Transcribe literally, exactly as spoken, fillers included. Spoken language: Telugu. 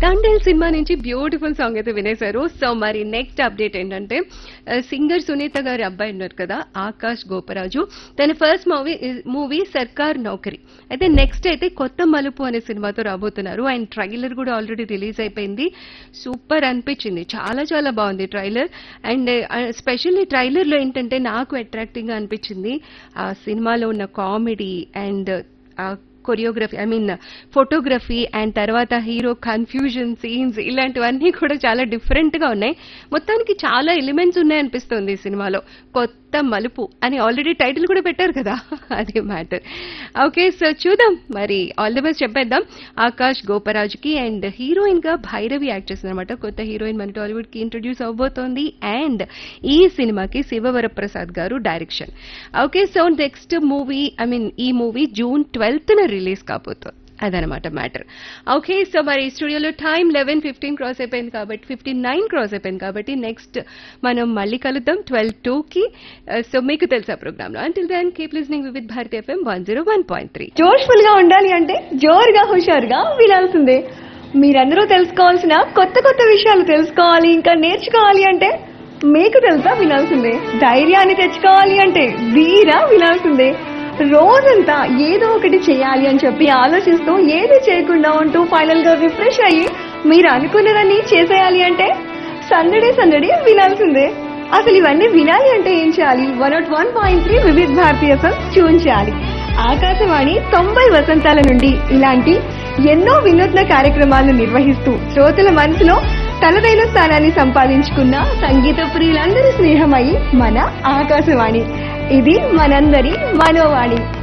కండెల్ సినిమా నుంచి బ్యూటిఫుల్ సాంగ్ అయితే వినేశారు. సో మరి నెక్స్ట్ అప్డేట్ ఏంటంటే సింగర్ సునీత గారి అబ్బాయి ఉన్నారు కదా ఆకాష్ గోపరాజు, తన ఫస్ట్ మూవీ మూవీ సర్కార్ నౌకరీ అయితే నెక్స్ట్ అయితే కొత్త మలుపు అనే సినిమాతో రాబోతున్నారు. అండ్ ట్రైలర్ కూడా ఆల్రెడీ రిలీజ్ అయిపోయింది. సూపర్ అనిపించింది, చాలా చాలా బాగుంది ట్రైలర్. అండ్ స్పెషల్లీ ట్రైలర్ లో ఏంటంటే నాకు అట్రాక్టింగ్ గా అనిపించింది ఆ సినిమాలో ఉన్న comedy and choreography, I mean photography, and తర్వాత హీరో కన్ఫ్యూజన్ సీన్స్, ఇలాంటివన్నీ కూడా చాలా డిఫరెంట్ గా ఉన్నాయి. మొత్తానికి చాలా ఎలిమెంట్స్ ఉన్నాయనిపిస్తుంది ఈ సినిమాలో. కొత్త మలుపు అని ఆల్రెడీ టైటిల్ కూడా పెట్టారు కదా, అది మ్యాటర్. ఓకే, సో చూద్దాం మరి. ఆల్ ది బెస్ట్ చెప్పేద్దాం ఆకాష్ గోపరాజుకి. అండ్ హీరోయిన్ గా భైరవి యాక్ట్ చేస్తుంది అనమాట. కొత్త హీరోయిన్ మన టాలీవుడ్ కి ఇంట్రొడ్యూస్ అవబోతోంది. అండ్ ఈ సినిమాకి శివవరప్రసాద్ గారు direction. Okay, so next movie, I mean ఈ మూవీ జూన్ ట్వెల్త్ న రిలీజ్ కాబోతుంది. అదనమాట మ్యాటర్. ఓకే, సో మరి స్టూడియోలో టైం లెవెన్ ఫిఫ్టీన్ క్రాస్ అయిపోయింది కాబట్టి ఫిఫ్టీ నైన్ క్రాస్ అయిపోయింది కాబట్టి నెక్స్ట్ మనం మళ్ళీ కలుద్దాం ట్వెల్వ్ టూ కి. సో మీకు తెలుసా ప్రోగ్రామ్ లో. Until then keep listening with Bharati FM one zero one point three. జోష్ఫుల్ గా ఉండాలి అంటే జోరుగా హుషారుగా వినాల్సిందే. మీరందరూ తెలుసుకోవాల్సిన కొత్త కొత్త విషయాలు తెలుసుకోవాలి, ఇంకా నేర్చుకోవాలి అంటే మీకు తెలుసా వినాల్సిందే. ధైర్యాన్ని తెచ్చుకోవాలి అంటే వీరా వినాల్సిందే. రోజంతా ఏదో ఒకటి చేయాలి అని చెప్పి ఆలోచిస్తూ ఏది చేయకుండా ఉంటూ ఫైనల్ గా రిఫ్రెష్ అయ్యి మీరు అనుకున్నదాన్ని చేసేయాలి అంటే సందడి సందడి వినాల్సిందే. అసలు ఇవన్నీ వినాలి అంటే ఏం చేయాలి? One not one point three వివిధ భారతీయ ఎఫ్ఎం ట్యూన్ చేయాలి. ఆకాశవాణి తొంభై వసంతాల నుండి ఇలాంటి ఎన్నో వినూత్న కార్యక్రమాలను నిర్వహిస్తూ శ్రోతల మనసులో తనదైన స్థానాన్ని సంపాదించుకున్న సంగీత ప్రియులందరి స్నేహమై మన ఆకాశవాణి. ఇది మనందరి మనోవాణి.